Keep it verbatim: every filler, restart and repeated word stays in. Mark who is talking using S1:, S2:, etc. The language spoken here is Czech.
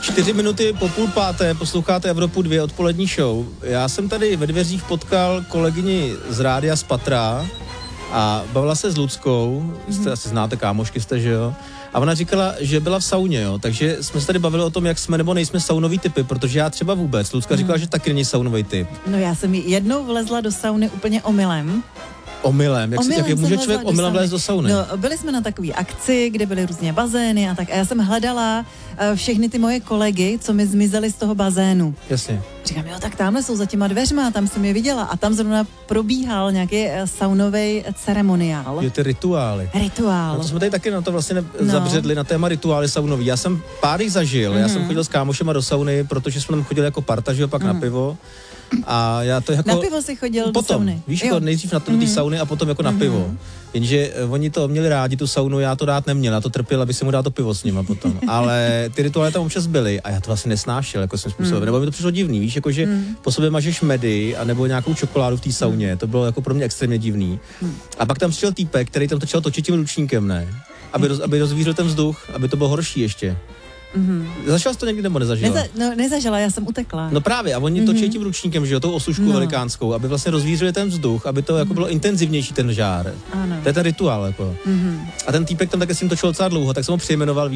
S1: Čtyři minuty po půl páté posloucháte Evropu dva odpolední show. Já jsem tady ve dveřích potkal kolegyni z rádia z Patra a bavila se s Luckou, mm-hmm. jste asi znáte, kámošky jste, že jo? A ona říkala, že byla v sauně, jo, takže jsme se tady bavili o tom, jak jsme nebo nejsme saunový typy, protože já třeba vůbec. Lucka mm. říkala, že taky není saunový typ.
S2: No já jsem jednou vlezla do sauny úplně omylem.
S1: Omylem? Jak,
S2: omylem
S1: si, jak může člověk omylem vlézt do sauny?
S2: No, byli jsme na takové akci, kde byly různě bazény a tak. A já jsem hledala uh, všechny ty moje kolegy, co mi zmizely z toho bazénu.
S1: Jasně.
S2: Říkám, jo, tak tamhle jsou za těma dveřma, tam jsem je viděla. A tam zrovna probíhal nějaký uh, saunový ceremoniál.
S1: Jo, ty rituály.
S2: Rituál.
S1: No to jsme tady taky na to vlastně ne- no. zabředli, na téma rituály saunový. Já jsem pár jich zažil, mm-hmm. já jsem chodil s kámošema do sauny, protože jsme tam chodili jako parta, že jo, pak mm. na pivo. A já to jako...
S2: Na pivo si chodil
S1: potom,
S2: do sauny.
S1: Víš, jako nejdřív na to, do té sauny a potom jako mm-hmm. na pivo. Jenže oni to měli rádi, tu saunu, já to dát neměl, já to trpěl, aby si mu dát to pivo s nima potom. Ale ty rituály tam občas byly a já to vlastně nesnášel, jako jsem způsobem. Mm. Nebo mi to přišlo divný, víš, jako že mm. po sobě mažeš medy a nebo nějakou čokoládu v té sauně, to bylo jako pro mě extrémně divný. Mm. A pak tam přišel týpek, který tam točil točit tím ručníkem, ne? Aby, roz, aby rozvířil ten vzduch, aby to bylo horší ještě. Mm-hmm. Zažila jsi to někdy nebo nezažila?
S2: Neza, no, nezažila, já jsem utekla.
S1: No právě, a oni mm-hmm. točí tím ručníkem, že jo, tou osušku no. velikánskou, aby vlastně rozvířili ten vzduch, aby to mm-hmm. jako bylo intenzivnější ten žár.
S2: Ano.
S1: To je ten rituál, jako. Mm-hmm. A ten týpek tam také s tím točil docela dlouho, tak jsem ho přejmenoval, víš,